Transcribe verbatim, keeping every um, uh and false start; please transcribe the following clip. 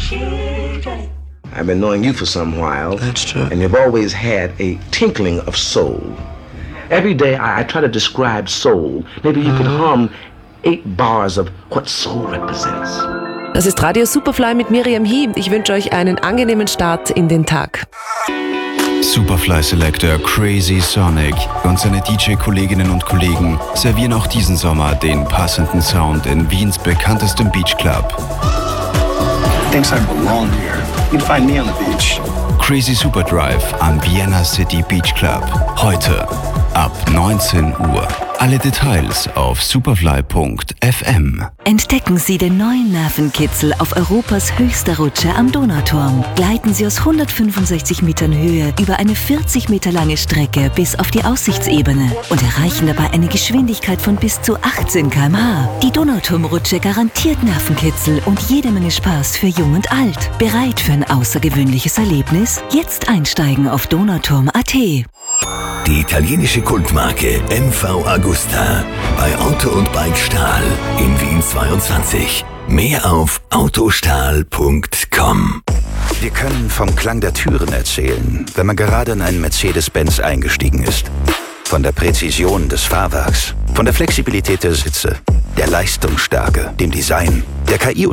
I've been knowing you for some while. That's true. And you've always had a tinkling of soul. Every day I, I try to describe soul. Maybe you mm. could hum eight bars of what soul represents. Das ist Radio Superfly mit Miriam Hie. Ich wünsche euch einen angenehmen Start in den Tag. Superfly Selector Crazy Sonic und seine D J-Kolleginnen und Kollegen servieren auch diesen Sommer den passenden Sound in Wiens bekanntestem Beachclub. Thinks I belong here. You'd find me on the beach. Crazy Super Drive am Vienna City Beach Club. Heute ab neunzehn Uhr. Alle Details auf superfly punkt f m. Entdecken Sie den neuen Nervenkitzel auf Europas höchster Rutsche am Donauturm. Gleiten Sie aus hundertfünfundsechzig Metern Höhe über eine vierzig Meter lange Strecke bis auf die Aussichtsebene und erreichen dabei eine Geschwindigkeit von bis zu achtzehn Kilometer pro Stunde. Die Donauturmrutsche garantiert Nervenkitzel und jede Menge Spaß für Jung und Alt. Bereit für ein außergewöhnliches Erlebnis? Jetzt einsteigen auf donauturm punkt a t. Die italienische Kultmarke M V Agusta bei Auto und Bike Stahl in Wien zweiundzwanzig. Mehr auf autostahl punkt com. Wir können vom Klang der Türen erzählen, wenn man gerade in einen Mercedes-Benz eingestiegen ist. Von der Präzision des Fahrwerks, von der Flexibilität der Sitze, der Leistungsstärke, dem Design, der K I